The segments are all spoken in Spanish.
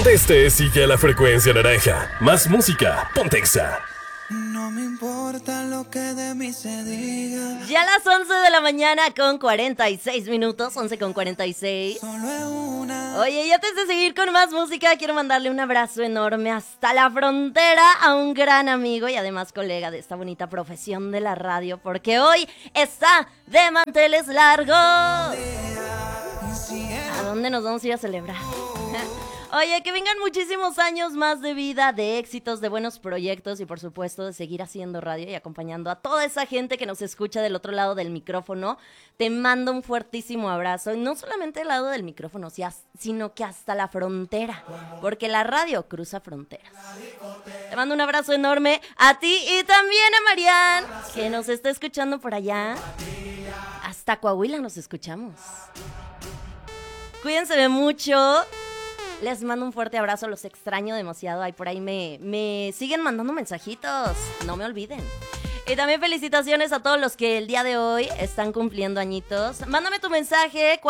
donde estés, sigue a la frecuencia naranja. Más música, Ponte Exa. No me importa lo que de mí se diga. Ya a las 11 de la mañana con 46 minutos, 11 con 46. Solo es una. Oye, y antes de seguir con más música, quiero mandarle un abrazo enorme hasta la frontera a un gran amigo y además colega de esta bonita profesión de la radio, porque hoy está de manteles largos. ¿A dónde nos vamos a ir a celebrar? Oye, que vengan muchísimos años más de vida, de éxitos, de buenos proyectos y por supuesto de seguir haciendo radio y acompañando a toda esa gente que nos escucha del otro lado del micrófono. Te mando un fuertísimo abrazo, y no solamente del lado del micrófono, sino que hasta la frontera, porque la radio cruza fronteras. Te mando un abrazo enorme a ti y también a Marian, que nos está escuchando por allá. Hasta Coahuila nos escuchamos. Cuídense de mucho. Les mando un fuerte abrazo, los extraño demasiado. Ahí por ahí me siguen mandando mensajitos, no me olviden. Y también felicitaciones a todos los que el día de hoy están cumpliendo añitos. Mándame tu mensaje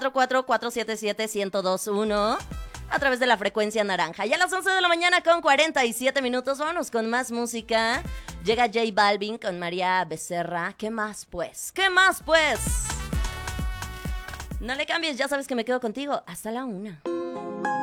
444-477-1021 a través de la frecuencia naranja. Ya a las 11 de la mañana con 47 minutos, vámonos con más música. Llega J Balvin con María Becerra. ¿Qué más pues? ¿Qué más pues? No le cambies, ya sabes que me quedo contigo hasta la 1.